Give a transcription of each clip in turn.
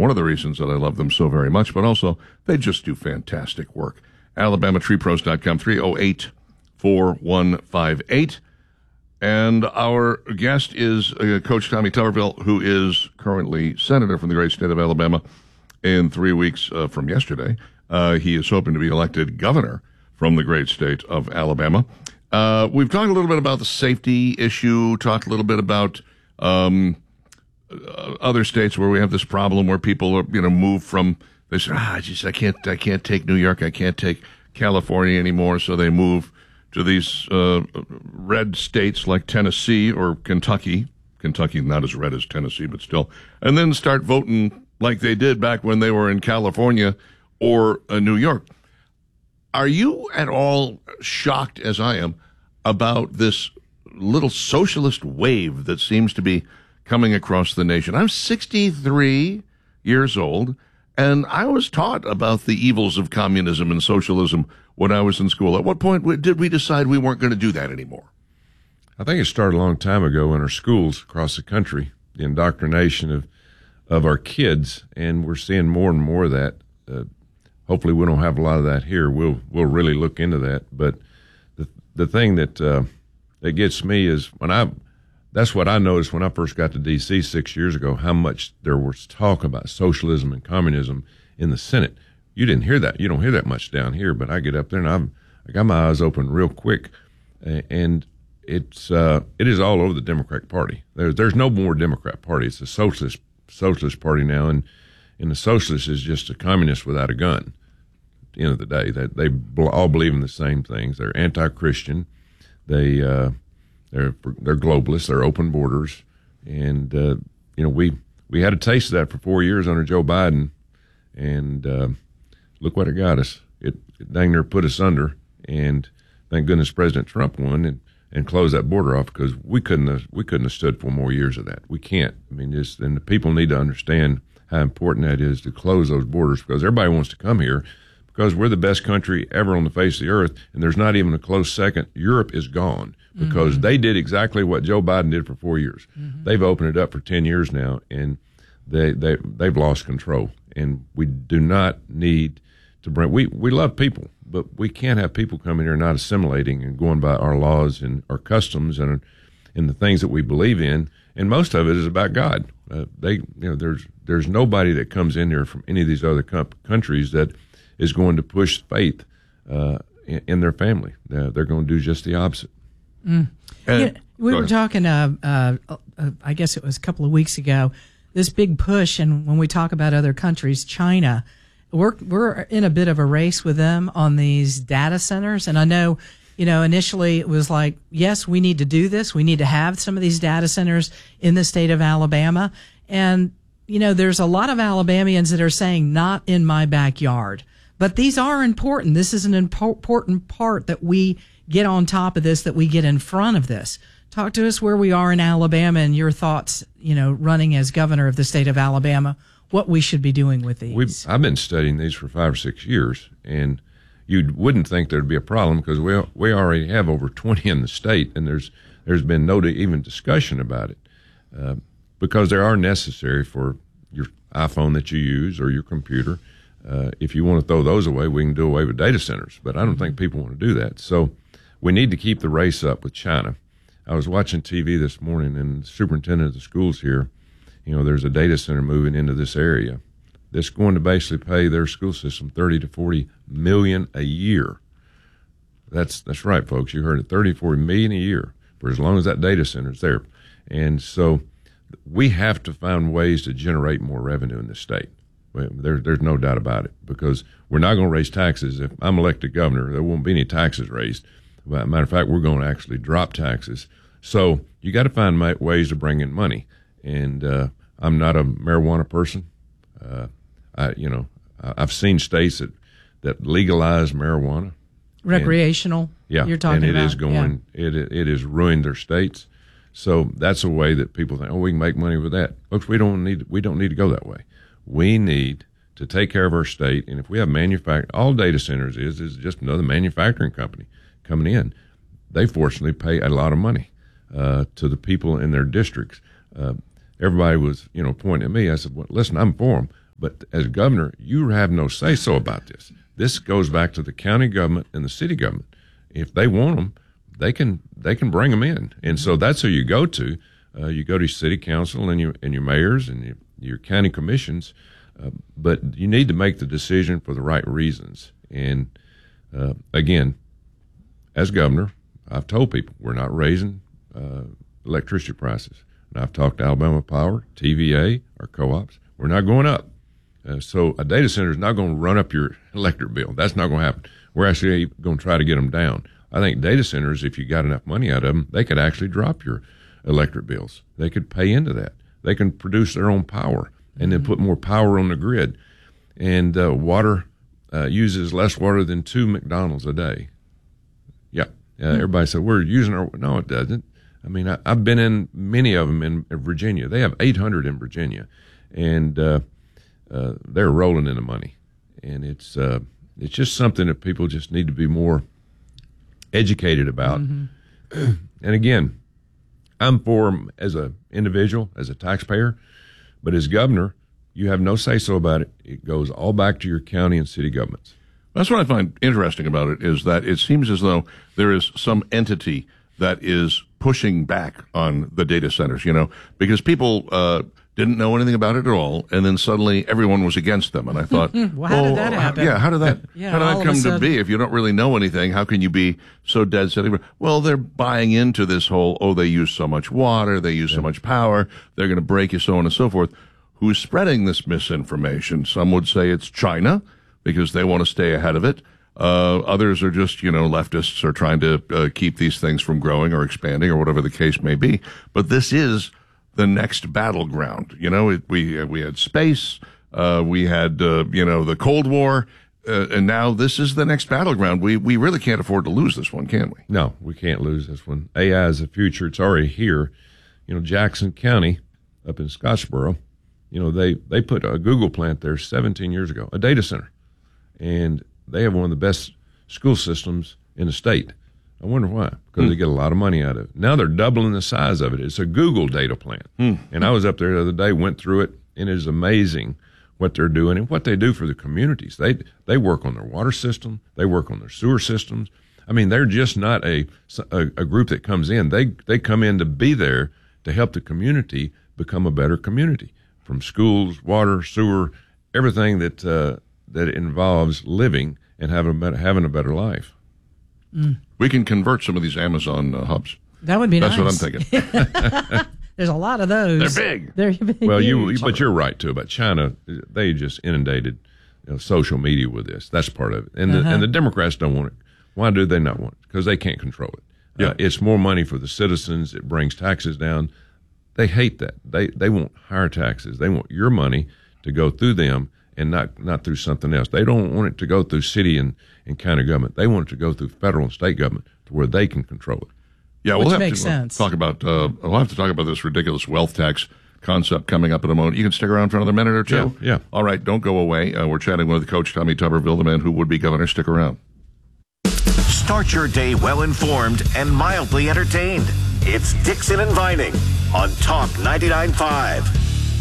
one of the reasons that I love them so very much, but also they just do fantastic work. AlabamaTreePros.com, 308-4158. And our guest is Coach Tommy Tuberville, who is currently senator from the great state of Alabama. In 3 weeks from yesterday, he is hoping to be elected governor from the great state of Alabama. We've talked a little bit about the safety issue, talked a little bit about other states where we have this problem where people are, move from, they say, I can't take New York, I can't take California anymore, so they move to these red states like Tennessee or Kentucky. Kentucky not as red as Tennessee, but still. And then start voting like they did back when they were in California or New York. Are you at all shocked, as I am, about this little socialist wave that seems to be coming across the nation? I'm 63 years old, and I was taught about the evils of communism and socialism when I was in school. At what point did we decide we weren't going to do that anymore? I think it started a long time ago in our schools across the country, the indoctrination of our kids, and we're seeing more and more of that. Hopefully we don't have a lot of that here. We'll really look into that. But the thing that gets me is that's what I noticed when I first got to D.C. 6 years ago, how much there was talk about socialism and communism in the Senate. You didn't hear that. You don't hear that much down here, but I get up there and I got my eyes open real quick, and it is all over the Democratic Party. There's no more Democrat Party. It's a socialist party now, and the socialist is just a communist without a gun. At the end of the day, they all believe in the same things. They're anti-Christian. They're globalists. They're open borders, and we had a taste of that for 4 years under Joe Biden, and look what it got us. It dang near put us under, and thank goodness President Trump won and closed that border off, because we couldn't have stood for more years of that. We can't. I mean, and the people need to understand how important that is to close those borders, because everybody wants to come here because we're the best country ever on the face of the earth, and there's not even a close second. Europe is gone because they did exactly what Joe Biden did for 4 years. They've opened it up for 10 years now, and they've lost control. And we do not need to bring. We love people, but we can't have people coming here not assimilating and going by our laws and our customs and the things that we believe in. And most of it is about God. There's nobody that comes in here from any of these other countries that is going to push faith in their family. They're going to do just the opposite. We were talking, I guess it was a couple of weeks ago, this big push, and when we talk about other countries, China, we're in a bit of a race with them on these data centers. And I know, initially it was like, yes, we need to do this. We need to have some of these data centers in the state of Alabama. And, there's a lot of Alabamians that are saying, not in my backyard. But these are important. This is an important part that we get on top of this, that we get in front of this. Talk to us where we are in Alabama and your thoughts, running as governor of the state of Alabama, what we should be doing with these. I've been studying these for 5 or 6 years, and you wouldn't think there'd be a problem because we already have over 20 in the state, and there's been no even discussion about it because they are necessary for your iPhone that you use or your computer. If you want to throw those away, we can do away with data centers, but I don't think people want to do that. So we need to keep the race up with China. I was watching TV this morning, and the superintendent of the schools here, there's a data center moving into this area that's going to basically pay their school system $30 to $40 million a year. That's right, folks. You heard it, $30 to $40 million a year for as long as that data center's there. And so we have to find ways to generate more revenue in this state. There's no doubt about it, because we're not going to raise taxes. If I'm elected governor, there won't be any taxes raised. Matter of fact, we're going to actually drop taxes. So you got to find ways to bring in money. And I'm not a marijuana person. I've seen states that legalize marijuana, recreational. You're talking and about. It has ruined their states. So that's a way that people think, we can make money with that. Folks, we don't need to go that way. We need to take care of our state, and if we have all data centers is just another manufacturing company coming in. They fortunately pay a lot of money to the people in their districts. Everybody was, pointing at me. I said, well, listen, I'm for them. But as governor, you have no say-so about this. This goes back to the county government and the city government. If they want them, they can bring them in. And so that's who you go to. You go to city council and your mayors and your county commissions. But you need to make the decision for the right reasons. And again, as governor, I've told people we're not raising electricity prices. And I've talked to Alabama Power, TVA, our co-ops. We're not going up. So a data center is not going to run up your electric bill. That's not going to happen. We're actually going to try to get them down. I think data centers, if you got enough money out of them, they could actually drop your electric bills. They could pay into that. They can produce their own power and then put more power on the grid. And water uses less water than 2 McDonald's a day. Yeah. Everybody said, we're using our... No, it doesn't. I mean, I've been in many of them in Virginia. They have 800 in Virginia. And they're rolling in the money. And it's just something that people just need to be more educated about. Mm-hmm. And again, I'm for them as an individual, as a taxpayer, but as governor, you have no say-so about it. It goes all back to your county and city governments. That's what I find interesting about it, is that it seems as though there is some entity that is pushing back on the data centers, because people didn't know anything about it at all, and then suddenly everyone was against them. And I thought, well, how did that happen? How did that come to be? If you don't really know anything, how can you be so dead set? Well, they're buying into this whole, they use so much water, they use so much power, they're going to break you, so on and so forth. Who's spreading this misinformation? Some would say it's China, because they want to stay ahead of it. Others are just, leftists are trying to keep these things from growing or expanding or whatever the case may be. But this is the next battleground. We had space, we had, the Cold War, and now this is the next battleground. We really can't afford to lose this one, can we? No, we can't lose this one. AI is the future. It's already here. Jackson County up in Scottsboro, they put a Google plant there 17 years ago, a data center. And they have one of the best school systems in the state. I wonder why. Because they get a lot of money out of it. Now they're doubling the size of it. It's a Google data plant. And I was up there the other day, went through it, and it is amazing what they're doing and what they do for the communities. They work on their water system. They work on their sewer systems. I mean, they're just not a group that comes in. They come in to be there to help the community become a better community, from schools, water, sewer, everything that involves living and having a better life. We can convert some of these Amazon hubs. That would be nice. That's what I'm thinking. There's a lot of those. They're big. They're big. Well, but you're right too about China. They just inundated social media with this. That's part of it. And the Democrats don't want it. Why do they not want it? Because they can't control it. Yeah. It's more money for the citizens. It brings taxes down. They hate that. They want higher taxes. They want your money to go through them and not through something else. They don't want it to go through city and county government. They want it to go through federal and state government to where they can control it. Yeah, we'll have to talk about this ridiculous wealth tax concept coming up in a moment. You can stick around for another minute or two. Yeah. All right, don't go away. We're chatting with Coach Tommy Tuberville, the man who would be governor. Stick around. Start your day well informed and mildly entertained. It's Dixon and Vining on Talk 99.5.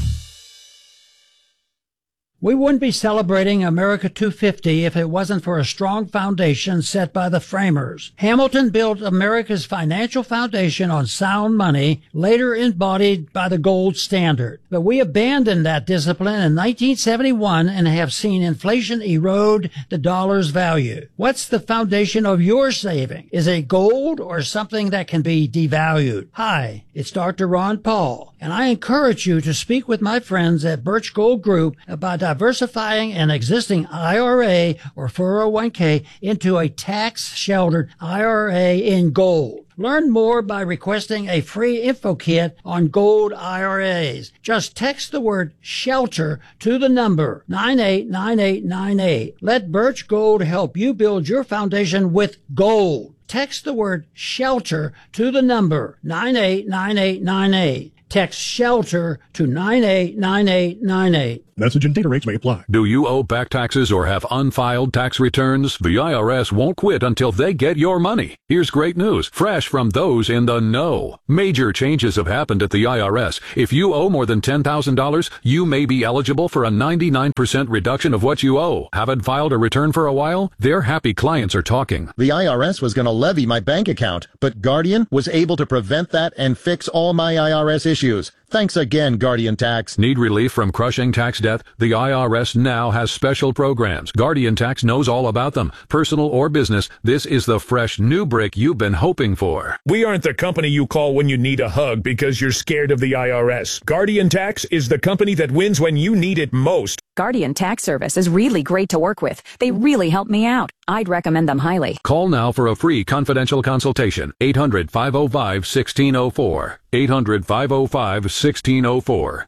We wouldn't be celebrating America 250 if it wasn't for a strong foundation set by the framers. Hamilton built America's financial foundation on sound money, later embodied by the gold standard. But we abandoned that discipline in 1971 and have seen inflation erode the dollar's value. What's the foundation of your saving? Is it gold or something that can be devalued? Hi, it's Dr. Ron Paul, and I encourage you to speak with my friends at Birch Gold Group about diversifying an existing IRA or 401k into a tax-sheltered IRA in gold. Learn more by requesting a free info kit on gold IRAs. Just text the word SHELTER to the number 989898. Let Birch Gold help you build your foundation with gold. Text the word SHELTER to the number 989898. Text SHELTER to 989898. Message and data rates may apply. Do you owe back taxes or have unfiled tax returns? The IRS won't quit until they get your money. Here's great news, fresh from those in the know. Major changes have happened at the IRS. If you owe more than $10,000, you may be eligible for a 99% reduction of what you owe. Haven't filed a return for a while? Their happy clients are talking. The IRS was going to levy my bank account, but Guardian was able to prevent that and fix all my IRS issues. Thanks again, Guardian Tax. Need relief from crushing tax debt? The IRS now has special programs. Guardian Tax knows all about them. Personal or business, this is the fresh new brick you've been hoping for. We aren't the company you call when you need a hug because you're scared of the IRS. Guardian Tax is the company that wins when you need it most. Guardian Tax Service is really great to work with. They really help me out. I'd recommend them highly. Call now for a free confidential consultation. 800-505-1604. 800-505-1604.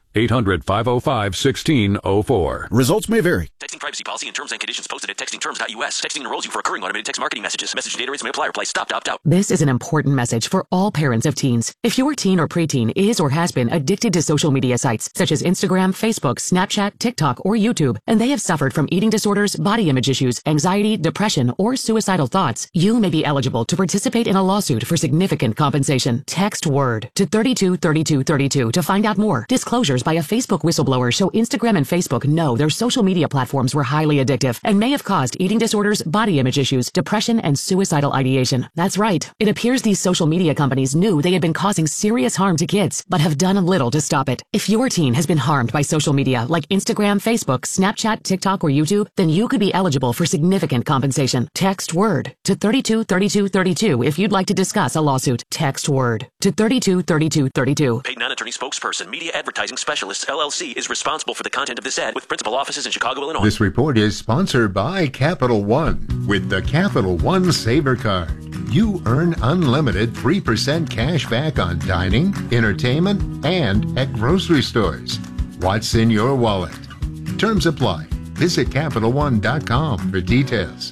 800-505-1604. Results may vary. Texting privacy policy and terms and conditions posted at textingterms.us. Texting enrolls you for recurring automated text marketing messages. Message data rates may apply. Reply stop, opt out. This is an important message for all parents of teens. If your teen or preteen is or has been addicted to social media sites such as Instagram, Facebook, Snapchat, TikTok, or YouTube, and they have suffered from eating disorders, body image issues, anxiety, depression, or suicidal thoughts, you may be eligible to participate in a lawsuit for significant compensation. Text WORD to 323232 to find out more. Disclosures by a Facebook whistleblower show Instagram and Facebook know their social media platforms were highly addictive and may have caused eating disorders, body image issues, depression, and suicidal ideation. That's right. It appears these social media companies knew they had been causing serious harm to kids, but have done little to stop it. If your teen has been harmed by social media like Instagram, Facebook, Snapchat, TikTok, or YouTube, then you could be eligible for significant compensation. Text WORD to 323232 if you'd like to discuss a lawsuit. Text WORD to 323232. Paid non-attorney spokesperson, Media Advertising Specialists, LLC, is responsible for the content of this ad with principal offices in Chicago, Illinois. This report is sponsored by Capital One. With the Capital One Saver Card, you earn unlimited 3% cash back on dining, entertainment, and at grocery stores. What's in your wallet? Terms apply. Visit CapitalOne.com for details.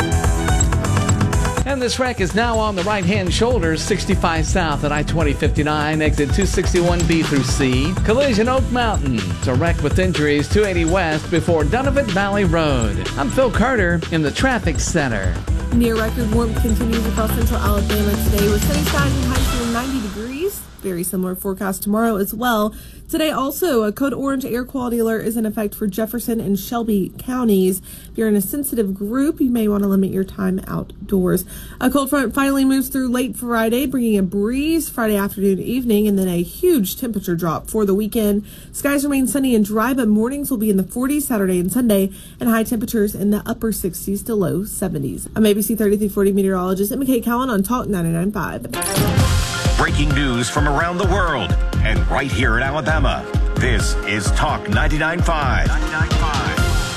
And this wreck is now on the right-hand shoulder, 65 south at I-2059, exit 261B through C. Collision Oak Mountain. It's a wreck with injuries, 280 west before Donovan Valley Road. I'm Phil Carter in the Traffic Center. Near record warmth continues across central Alabama today with sunny skies and highs near 90 degrees. Very similar forecast tomorrow as well. Today also, a code orange air quality alert is in effect for Jefferson and Shelby counties. If you're in a sensitive group, you may want to limit your time outdoors. A cold front finally moves through late Friday, bringing a breeze Friday afternoon, evening, and then a huge temperature drop for the weekend. Skies remain sunny and dry, but mornings will be in the 40s Saturday and Sunday, and high temperatures in the upper 60s to low 70s. I'm ABC 3340 meteorologist Emma Kate Cowan on Talk 99.5. Breaking news from around the world and right here in Alabama. This is Talk 99.5.